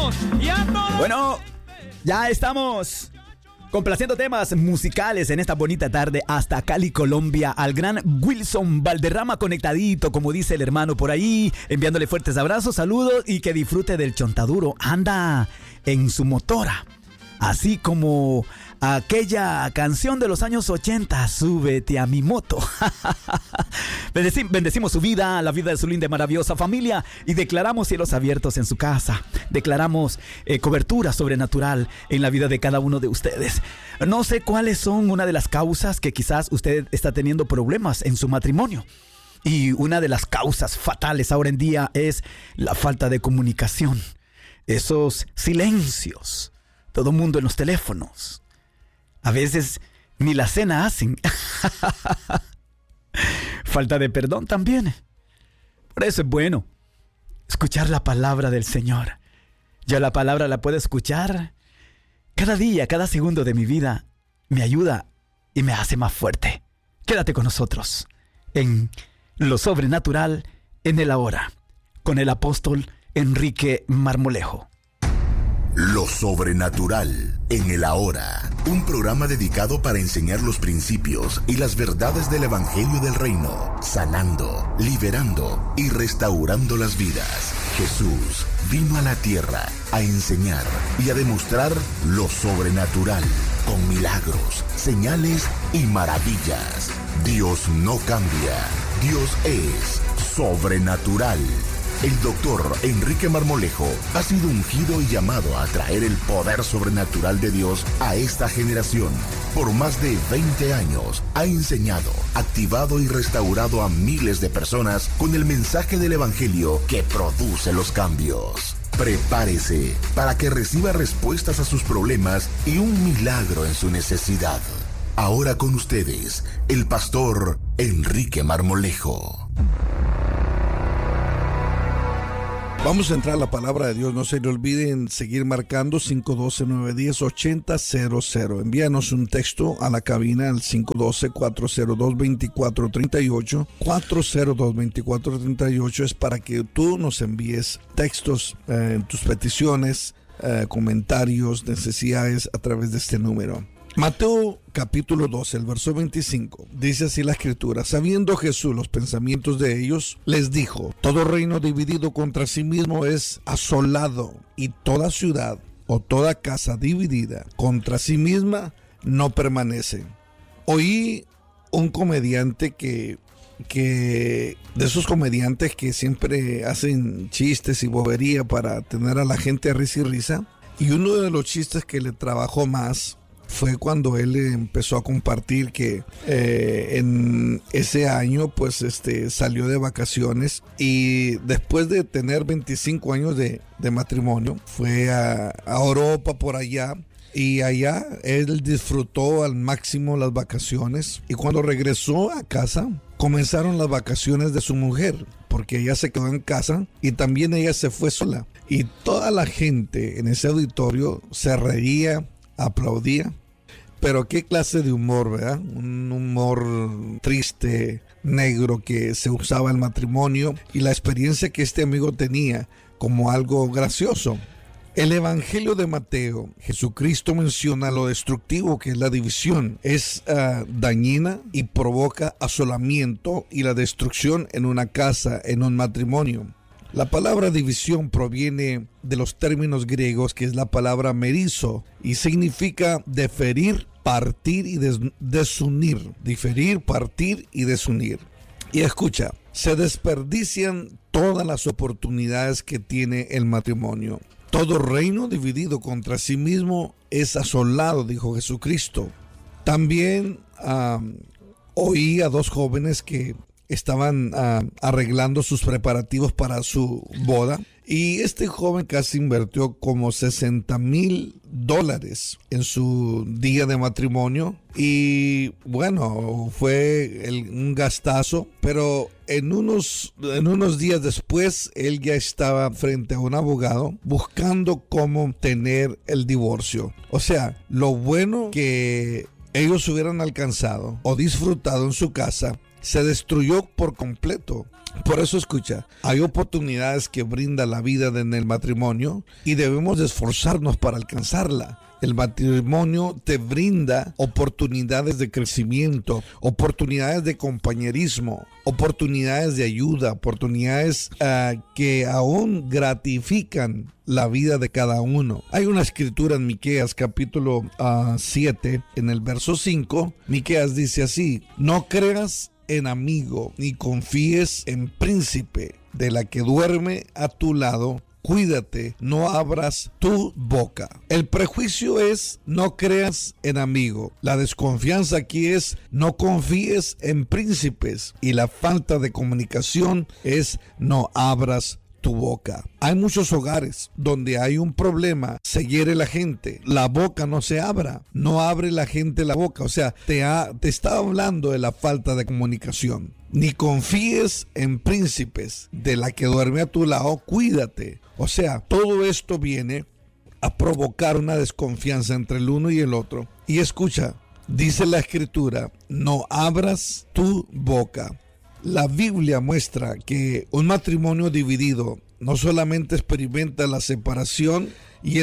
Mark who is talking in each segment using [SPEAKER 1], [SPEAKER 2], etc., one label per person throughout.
[SPEAKER 1] Bueno, ya estamos complaciendo temas musicales en esta bonita tarde hasta Cali, Colombia, al gran Wilson Valderrama conectadito, como dice el hermano por ahí, enviándole fuertes abrazos, saludos y que disfrute del chontaduro. Anda en su motora, así como aquella canción de los años 80, súbete a mi moto. Bendecimos su vida, la vida de su linda y maravillosa familia, y declaramos cielos abiertos en su casa. Declaramos cobertura sobrenatural en la vida de cada uno de ustedes. No sé cuáles son una de las causas que quizás usted está teniendo problemas en su matrimonio. Y una de las causas fatales ahora en día es la falta de comunicación. Esos silencios. Todo mundo en los teléfonos. A veces ni la cena hacen. Falta de perdón también. Por eso es bueno escuchar la palabra del Señor. Yo la palabra la puedo escuchar cada día, cada segundo de mi vida. Me ayuda y me hace más fuerte. Quédate con nosotros en Lo Sobrenatural en el Ahora, con el apóstol Enrique Marmolejo.
[SPEAKER 2] Lo Sobrenatural en el Ahora, un programa dedicado para enseñar los principios y las verdades del Evangelio del Reino, sanando, liberando y restaurando las vidas. Jesús vino a la tierra a enseñar y a demostrar lo sobrenatural, con milagros, señales y maravillas. Dios no cambia, Dios es sobrenatural. El doctor Enrique Marmolejo ha sido ungido y llamado a traer el poder sobrenatural de Dios a esta generación. Por más de 20 años ha enseñado, activado y restaurado a miles de personas con el mensaje del Evangelio que produce los cambios. Prepárese para que reciba respuestas a sus problemas y un milagro en su necesidad. Ahora con ustedes, el pastor Enrique Marmolejo.
[SPEAKER 3] Vamos a entrar a la palabra de Dios. No se le olviden seguir marcando 512-910-8000. Envíanos un texto a la cabina al 512-402-2438. 402-2438 es para que tú nos envíes textos, tus peticiones, comentarios, necesidades a través de este número. Mateo capítulo 12, el verso 25, dice así la escritura: sabiendo Jesús los pensamientos de ellos, les dijo: todo reino dividido contra sí mismo es asolado, y toda ciudad o toda casa dividida contra sí misma no permanece. Oí un comediante que de esos comediantes que siempre hacen chistes y bobería para tener a la gente a risa y risa, y uno de los chistes que le trabajó más fue cuando él empezó a compartir que en ese año pues salió de vacaciones y después de tener 25 años de matrimonio fue a Europa por allá, y allá él disfrutó al máximo las vacaciones, y cuando regresó a casa comenzaron las vacaciones de su mujer, porque ella se quedó en casa y también ella se fue sola, y toda la gente en ese auditorio se reía, aplaudía. Pero qué clase de humor, ¿verdad? Un humor triste, negro, que se usaba en el matrimonio, y la experiencia que este amigo tenía como algo gracioso. El Evangelio de Mateo, Jesucristo menciona lo destructivo que es la división. Es dañina y provoca asolamiento y la destrucción en una casa, en un matrimonio. La palabra división proviene de los términos griegos, que es la palabra merizo, y significa diferir, partir y desunir. Diferir, partir y desunir. Y escucha, se desperdician todas las oportunidades que tiene el matrimonio. Todo reino dividido contra sí mismo es asolado, dijo Jesucristo. También oí a dos jóvenes que estaban arreglando sus preparativos para su boda, y este joven casi invirtió como $60,000 en su día de matrimonio, y bueno, fue un gastazo, pero en unos días después él ya estaba frente a un abogado buscando cómo tener el divorcio. O sea, lo bueno que ellos hubieran alcanzado o disfrutado en su casa se destruyó por completo. Por eso escucha, hay oportunidades que brinda la vida en el matrimonio y debemos de esforzarnos para alcanzarla. El matrimonio te brinda oportunidades de crecimiento, oportunidades de compañerismo, oportunidades de ayuda, oportunidades que aún gratifican la vida de cada uno. Hay una escritura en Miqueas capítulo 7, en el verso 5, Miqueas dice así: no creas en amigo, ni confíes en príncipe, de la que duerme a tu lado, cuídate, no abras tu boca. El prejuicio es no creas en amigo. La desconfianza aquí es no confíes en príncipes. Y la falta de comunicación es no abras tu boca. Hay muchos hogares donde hay un problema, se hiere la gente, la boca no se abra, no abre la gente la boca. O sea, te está hablando de la falta de comunicación. Ni confíes en príncipes, de la que duerme a tu lado, cuídate. O sea, todo esto viene a provocar una desconfianza entre el uno y el otro. Y escucha, dice la escritura, no abras tu boca. La Biblia muestra que un matrimonio dividido no solamente experimenta la separación y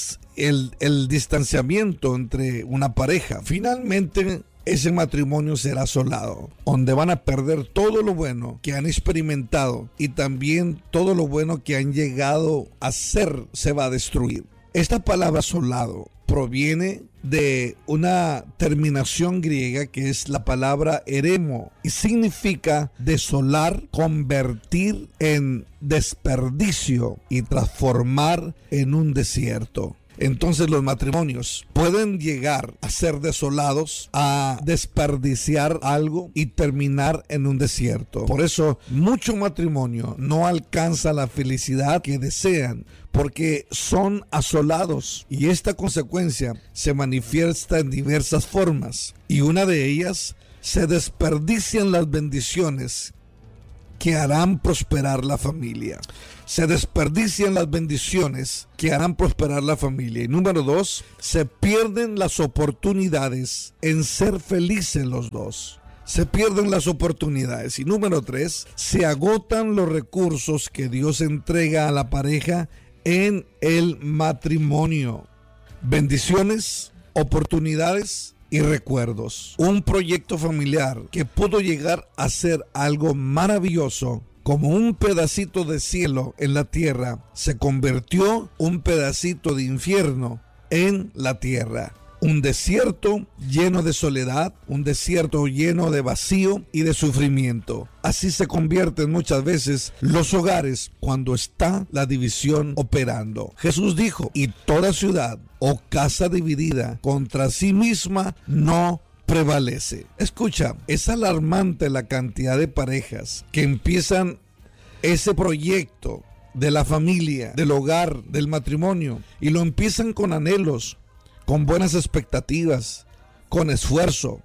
[SPEAKER 3] el distanciamiento entre una pareja. Finalmente, ese matrimonio será asolado, donde van a perder todo lo bueno que han experimentado y también todo lo bueno que han llegado a ser se va a destruir. Esta palabra asolado proviene de una terminación griega que es la palabra eremo y significa desolar, convertir en desperdicio y transformar en un desierto. Entonces los matrimonios pueden llegar a ser desolados, a desperdiciar algo y terminar en un desierto. Por eso mucho matrimonio no alcanza la felicidad que desean, porque son asolados, y esta consecuencia se manifiesta en diversas formas, y una de ellas, se desperdician las bendiciones que harán prosperar la familia. Se desperdician las bendiciones que harán prosperar la familia. Y número 2, se pierden las oportunidades en ser felices los dos. Se pierden las oportunidades. Y número 3, se agotan los recursos que Dios entrega a la pareja en el matrimonio. Bendiciones, oportunidades y recuerdos. Un proyecto familiar que pudo llegar a ser algo maravilloso, como un pedacito de cielo en la tierra, se convirtió un pedacito de infierno en la tierra. Un desierto lleno de soledad, un desierto lleno de vacío y de sufrimiento. Así se convierten muchas veces los hogares cuando está la división operando. Jesús dijo, y toda ciudad o casa dividida contra sí misma no prevalece. Escucha, es alarmante la cantidad de parejas que empiezan ese proyecto de la familia, del hogar, del matrimonio, y lo empiezan con anhelos, con buenas expectativas, con esfuerzo,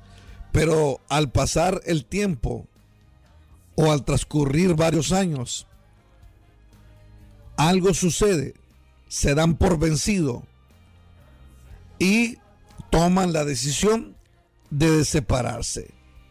[SPEAKER 3] pero al pasar el tiempo o al transcurrir varios años, algo sucede, se dan por vencido y toman la decisión de separarse.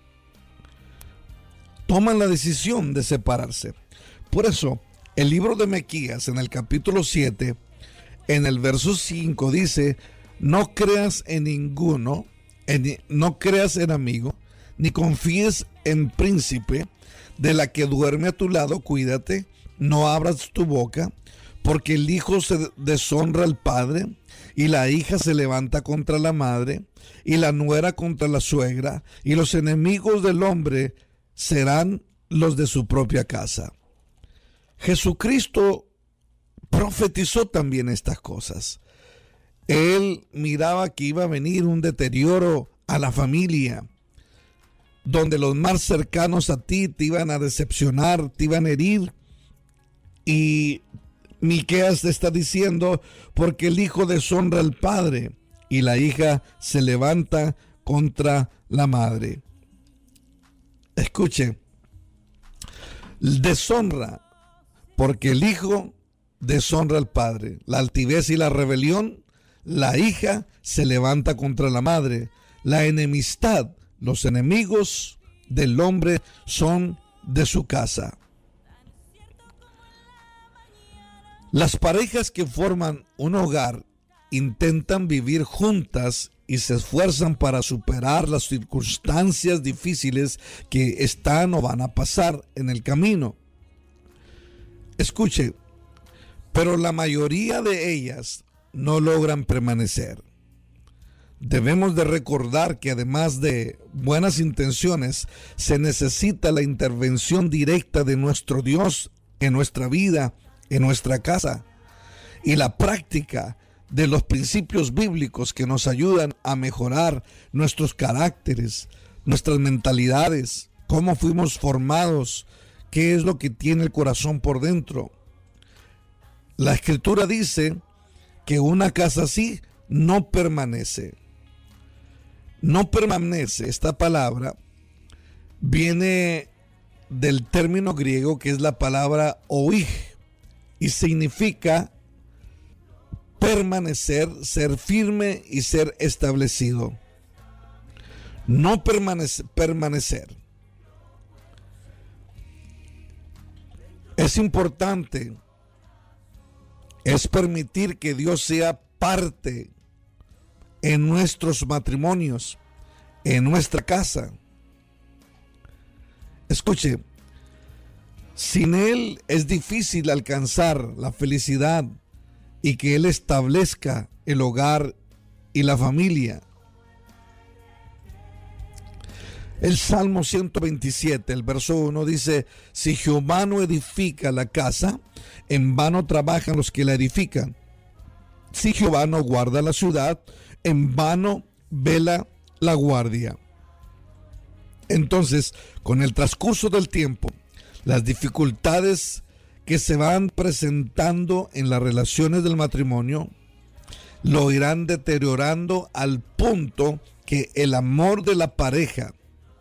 [SPEAKER 3] Toman la decisión de separarse. Por eso, el libro de Miqueas, en el capítulo 7, en el verso 5, dice: no creas en ninguno, no creas en amigo, ni confíes en príncipe, de la que duerme a tu lado, cuídate, no abras tu boca, porque el hijo se deshonra al padre, y la hija se levanta contra la madre, y la nuera contra la suegra, y los enemigos del hombre serán los de su propia casa. Jesucristo profetizó también estas cosas. Él miraba que iba a venir un deterioro a la familia, donde los más cercanos a ti te iban a decepcionar, te iban a herir. Y Miqueas te está diciendo, porque el hijo deshonra al padre y la hija se levanta contra la madre. Escuche, deshonra, porque el hijo deshonra al padre, la altivez y la rebelión. La hija se levanta contra la madre, la enemistad, los enemigos del hombre son de su casa. Las parejas que forman un hogar intentan vivir juntas y se esfuerzan para superar las circunstancias difíciles que están o van a pasar en el camino. Escuche, pero la mayoría de ellas no logran permanecer. Debemos de recordar que además de buenas intenciones, se necesita la intervención directa de nuestro Dios en nuestra vida, en nuestra casa, y la práctica de los principios bíblicos que nos ayudan a mejorar nuestros caracteres, nuestras mentalidades, cómo fuimos formados, qué es lo que tiene el corazón por dentro. La Escritura dice que una casa así no permanece. No permanece, esta palabra viene del término griego que es la palabra oig y significa permanecer, ser firme y ser establecido. No permanecer. Es importante, es permitir que Dios sea parte en nuestros matrimonios, en nuestra casa. Escuche, sin Él es difícil alcanzar la felicidad y que Él establezca el hogar y la familia. El Salmo 127, el verso 1 dice: si Jehová no edifica la casa, en vano trabajan los que la edifican. Si Jehová no guarda la ciudad, en vano vela la guardia. Entonces, con el transcurso del tiempo, las dificultades que se van presentando en las relaciones del matrimonio lo irán deteriorando al punto que el amor de la pareja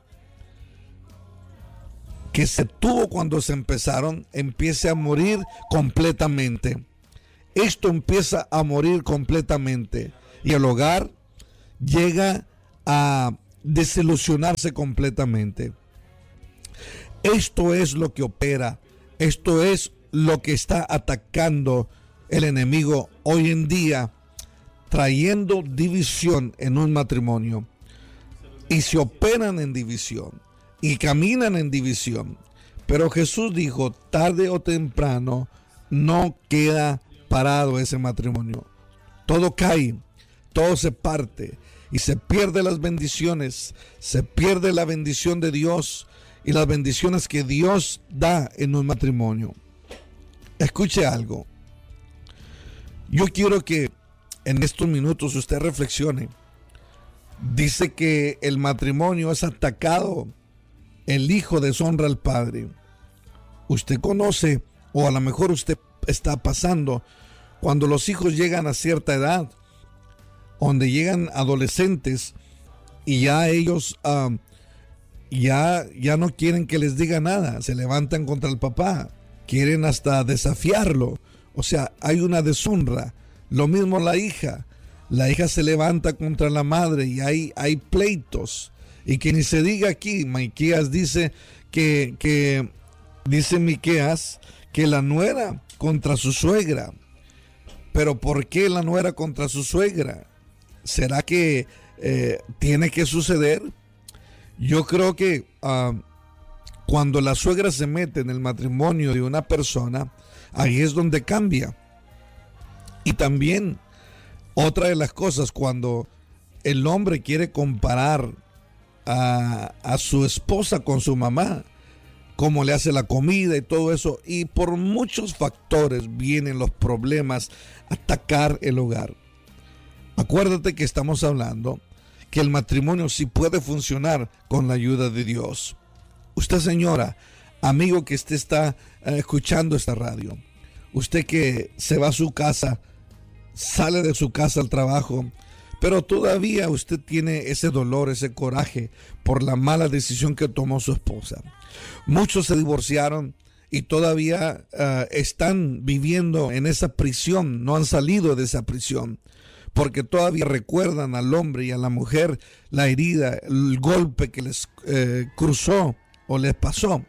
[SPEAKER 3] que se tuvo cuando se empezaron empiece a morir completamente. Esto empieza a morir completamente y el hogar llega a desilusionarse completamente. Esto es lo que opera, esto es lo que está atacando el enemigo hoy en día, trayendo división en un matrimonio. Y se operan en división y caminan en división. Pero Jesús dijo, tarde o temprano no queda parado ese matrimonio. Todo cae, todo se parte y se pierde las bendiciones, se pierde la bendición de Dios y las bendiciones que Dios da en un matrimonio. Escuche algo. Yo quiero que en estos minutos usted reflexione. Dice que el matrimonio es atacado, el hijo deshonra al padre. Usted conoce, o a lo mejor usted está pasando, cuando los hijos llegan a cierta edad, donde llegan adolescentes y ya ellos ya no quieren que les diga nada, se levantan contra el papá, quieren hasta desafiarlo, o sea, hay una deshonra. Lo mismo la hija se levanta contra la madre y hay pleitos, y que ni se diga aquí, Miqueas dice dice Miqueas que la nuera contra su suegra. Pero ¿por qué la nuera contra su suegra? ¿Será que tiene que suceder? Yo creo que cuando la suegra se mete en el matrimonio de una persona, ahí es donde cambia. Y también otra de las cosas, cuando el hombre quiere comparar a su esposa con su mamá, cómo le hace la comida y todo eso, y por muchos factores vienen los problemas a atacar el hogar. Acuérdate que estamos hablando que el matrimonio sí puede funcionar con la ayuda de Dios. Usted, señora, amigo que usted está escuchando esta radio, usted que se va a su casa, sale de su casa al trabajo, pero todavía usted tiene ese dolor, ese coraje por la mala decisión que tomó su esposa. Muchos se divorciaron y todavía están viviendo en esa prisión, no han salido de esa prisión, porque todavía recuerdan al hombre y a la mujer la herida, el golpe que les cruzó o les pasó.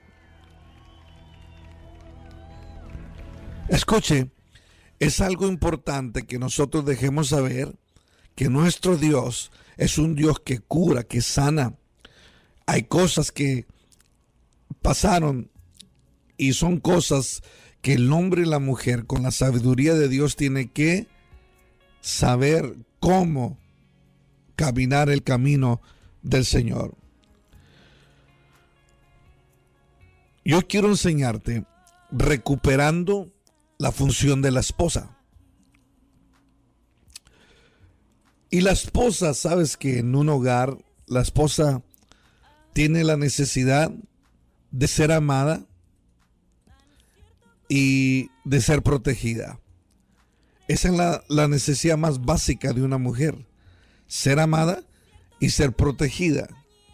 [SPEAKER 3] Escuche, es algo importante que nosotros dejemos saber que nuestro Dios es un Dios que cura, que sana. Hay cosas que pasaron y son cosas que el hombre y la mujer con la sabiduría de Dios tiene que saber cómo caminar el camino del Señor. Yo quiero enseñarte recuperando la función de la esposa. Y la esposa, sabes que en un hogar, la esposa tiene la necesidad de ser amada y de ser protegida. Esa es la necesidad más básica de una mujer: ser amada y ser protegida.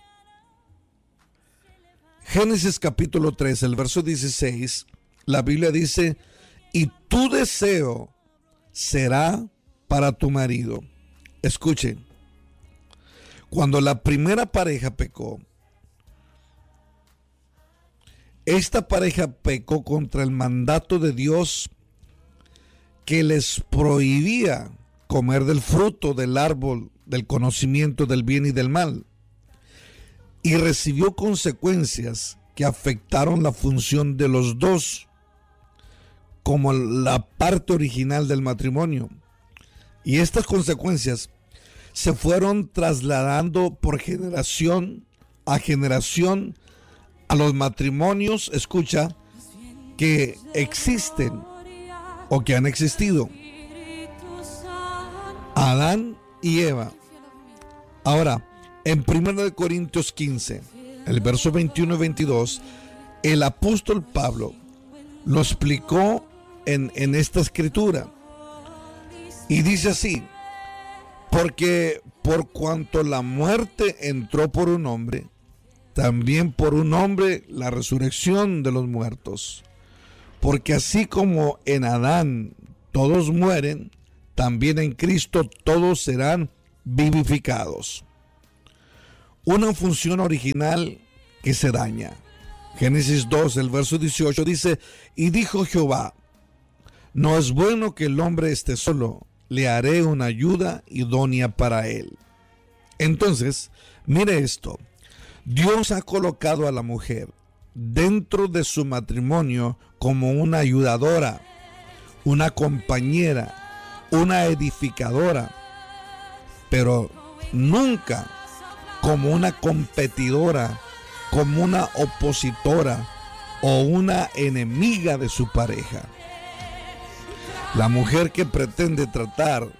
[SPEAKER 3] Génesis capítulo 3, el verso 16, la Biblia dice: y tu deseo será para tu marido. Escuchen, cuando la primera pareja pecó, esta pareja pecó contra el mandato de Dios que les prohibía comer del fruto del árbol del conocimiento del bien y del mal, y recibió consecuencias que afectaron la función de los dos como la parte original del matrimonio. Y estas consecuencias se fueron trasladando por generación a generación a los matrimonios, escucha, que existen o que han existido. Adán y Eva. Ahora, en 1 Corintios 15, el verso 21 y 22, el apóstol Pablo lo explicó en esta escritura. Y dice así: porque por cuanto la muerte entró por un hombre, también por un hombre la resurrección de los muertos. Porque así como en Adán todos mueren, también en Cristo todos serán vivificados. Una función original que se daña. Génesis 2, el verso 18 dice: y dijo Jehová, no es bueno que el hombre esté solo, le haré una ayuda idónea para él. Entonces, mire esto: Dios ha colocado a la mujer dentro de su matrimonio como una ayudadora, una compañera, una edificadora, pero nunca como una competidora, como una opositora o una enemiga de su pareja. La mujer que pretende tratar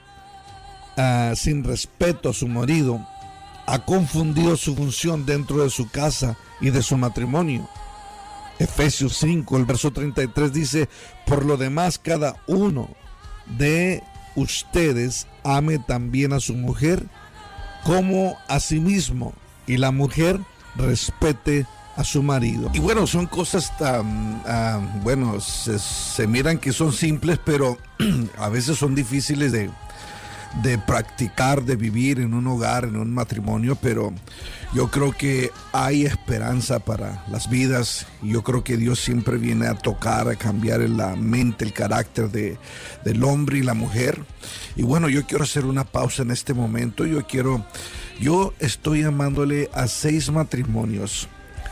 [SPEAKER 3] sin respeto a su marido ha confundido su función dentro de su casa y de su matrimonio. Efesios 5, el verso 33 dice: por lo demás, cada uno de ustedes ame también a su mujer como a sí mismo, y la mujer respete a su marido. Y bueno, son cosas tan, se miran que son simples, pero a veces son difíciles de practicar, de vivir en un hogar, en un matrimonio, pero yo creo que hay esperanza para las vidas. Yo creo que Dios siempre viene a tocar, a cambiar en la mente, el carácter del hombre y la mujer. Y bueno, yo quiero hacer una pausa en este momento. Yo estoy llamándole a 6 matrimonios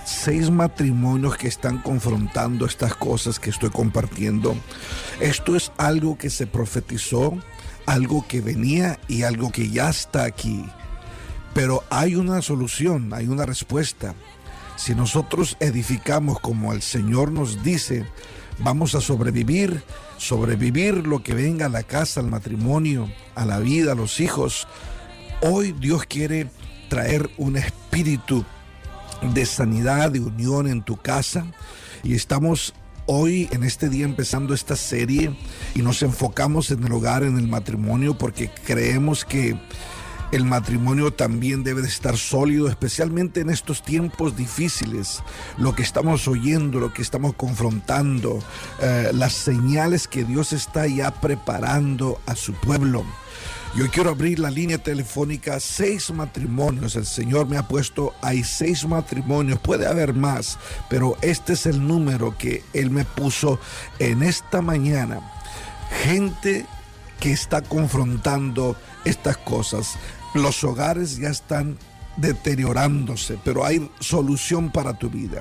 [SPEAKER 3] que están confrontando estas cosas que estoy compartiendo. Esto es algo que se profetizó, algo que venía y algo que ya está aquí. Pero hay una solución, hay una respuesta. Si nosotros edificamos como el Señor nos dice, vamos a sobrevivir lo que venga a la casa, al matrimonio, a la vida, a los hijos. Hoy Dios quiere traer un espíritu de sanidad, de unión en tu casa, y estamos hoy en este día empezando esta serie y nos enfocamos en el hogar, en el matrimonio, porque creemos que el matrimonio también debe de estar sólido, especialmente en estos tiempos difíciles. Lo que estamos oyendo, lo que estamos confrontando, las señales que Dios está ya preparando a su pueblo. Yo quiero abrir la línea telefónica. 6 matrimonios. El Señor me ha puesto, hay 6 matrimonios. Puede haber más, pero este es el número que Él me puso en esta mañana. Gente que está confrontando estas cosas. Los hogares ya están deteriorándose, pero hay solución para tu vida.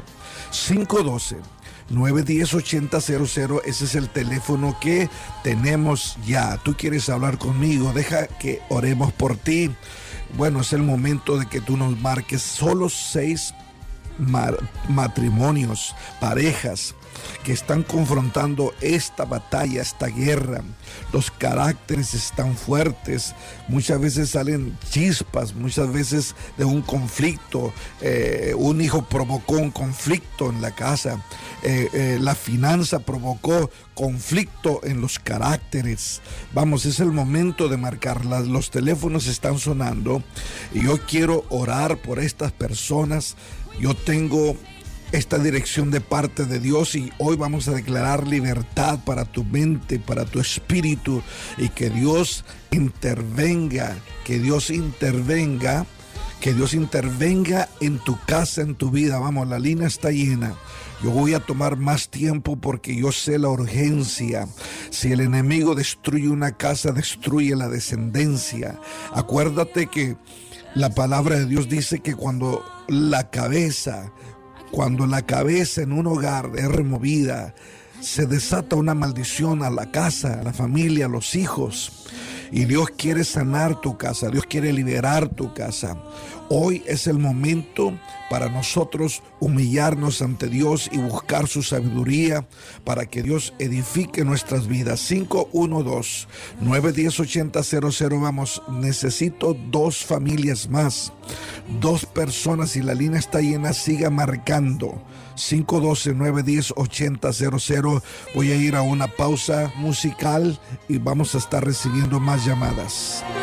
[SPEAKER 3] 512-910-8000, ese es el teléfono que tenemos ya. Tú quieres hablar conmigo, deja que oremos por ti. Bueno, es el momento de que tú nos marques. Solo 6 matrimonios, parejas que están confrontando esta batalla, esta guerra. Los caracteres están fuertes, muchas veces salen chispas, muchas veces de un conflicto. Un hijo provocó un conflicto en la casa, la finanza provocó conflicto en los caracteres. Vamos, es el momento de marcarlas. Los teléfonos están sonando y yo quiero orar por estas personas. Yo tengo esta dirección de parte de Dios y hoy vamos a declarar libertad para tu mente, para tu espíritu, y que Dios intervenga, que Dios intervenga en tu casa, en tu vida. Vamos, la línea está llena. Yo voy a tomar más tiempo porque yo sé la urgencia. Si el enemigo destruye una casa, destruye la descendencia. Acuérdate que la palabra de Dios dice que cuando la cabeza en un hogar es removida, se desata una maldición a la casa, a la familia, a los hijos. Y Dios quiere sanar tu casa, Dios quiere liberar tu casa. Hoy es el momento para nosotros humillarnos ante Dios y buscar su sabiduría para que Dios edifique nuestras vidas. 512-910-8000. Vamos, necesito 2 familias más, 2 personas, y la línea está llena. Siga marcando. 512-910-8000. Voy a ir a una pausa musical y vamos a estar recibiendo más llamadas.